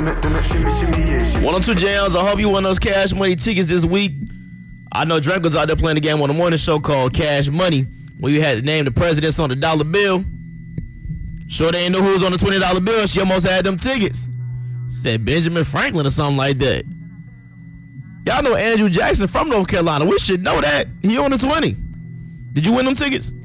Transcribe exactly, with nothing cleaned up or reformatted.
One or two jams. I hope you won those Cash Money tickets this week. I know Drake was out there playing the game on the morning show called Cash Money, where you had to name the presidents on the dollar bill. Sure, they didn't know who was on the twenty dollar bill. She almost had them tickets. She said Benjamin Franklin or something like that. Y'all know Andrew Jackson from North Carolina. We should know that. He on the twenty. Did you win them tickets?